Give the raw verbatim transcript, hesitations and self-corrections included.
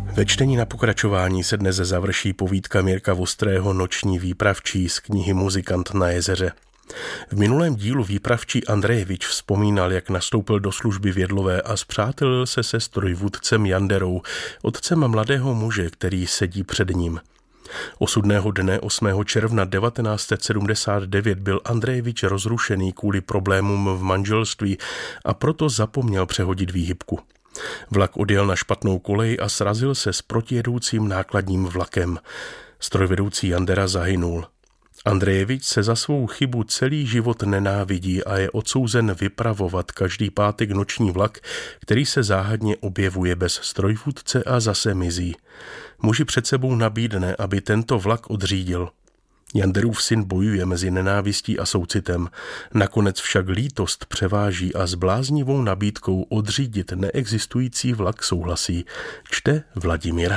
Ve čtení na pokračování se dnes završí povídka Mirka Vostrého Noční výpravčí z knihy Muzikant na jezeře. V minulém dílu výpravčí Andrejevič vzpomínal, jak nastoupil do služby v Jedlové a spřátelil se se strojvůdcem Janderou, otcem mladého muže, který sedí před ním. Osudného dne osmého června devatenáct set sedmdesát devět byl Andrejevič rozrušený kvůli problémům v manželství a proto zapomněl přehodit výhybku. Vlak odjel na špatnou kolej a srazil se s protijedoucím nákladním vlakem. Strojvedoucí Jandera zahynul. Andrejevič se za svou chybu celý život nenávidí a je odsouzen vypravovat každý pátek noční vlak, který se záhadně objevuje bez strojvůdce a zase mizí. Muži před sebou nabídne, aby tento vlak odřídil. Janderův syn bojuje mezi nenávistí a soucitem. Nakonec však lítost převáží a s bláznivou nabídkou odřídit neexistující vlak souhlasí. Čte Vladimír